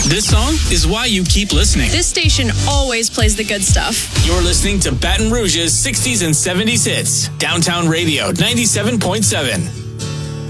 This song is why you keep listening. This station always plays the good stuff. You're listening to Baton Rouge's 60s and 70s hits. Downtown Radio 97.7.